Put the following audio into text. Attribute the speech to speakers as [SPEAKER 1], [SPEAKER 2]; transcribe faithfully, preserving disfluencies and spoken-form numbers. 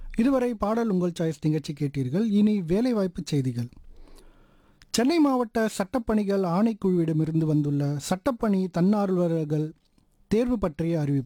[SPEAKER 1] இதுவரை பாடல் உங்கள் சாய்ஸ் நிகழ்ச்சி கேட்டீர்கள். இனி வேலைவாய்ப்பு செய்திகள். சென்னை மாவட்ட சட்டப்பணிகள் ஆணைக்குழுவிடமிருந்து வந்துள்ள சட்டப்பணி தன்னார்வலர்கள் தேர்வு பற்றிய அறிவிப்பு.